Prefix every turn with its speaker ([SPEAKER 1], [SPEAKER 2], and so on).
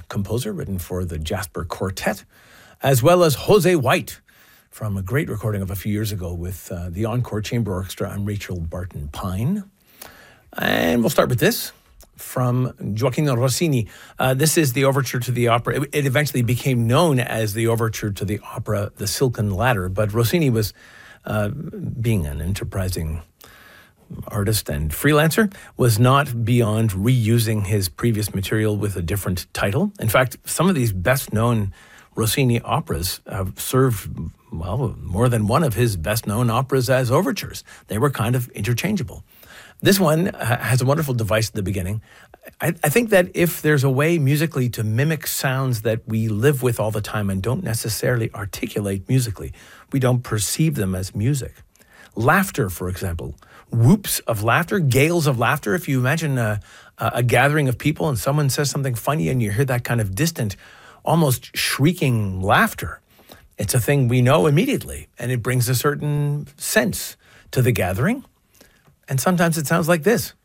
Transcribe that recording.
[SPEAKER 1] composer, written for the Jasper Quartet, as well as Jose White, from a great recording of a few years ago with the Encore Chamber Orchestra and Rachel Barton Pine. And we'll start with this from Gioacchino Rossini. This is the overture to the opera. It eventually became known as the overture to the opera The Silken Ladder, but Rossini was, being an enterprising artist and freelancer, was not beyond reusing his previous material with a different title. In fact, some of these best-known Rossini operas have served, well, more than one of his best-known operas as overtures. They were kind of interchangeable. This one has a wonderful device at the beginning. I think that if there's a way musically to mimic sounds that we live with all the time and don't necessarily articulate musically, we don't perceive them as music. Laughter, for example, whoops of laughter, gales of laughter. If you imagine a gathering of people and someone says something funny and you hear that kind of distant, almost shrieking laughter, it's a thing we know immediately, and it brings a certain sense to the gathering. And sometimes it sounds like this.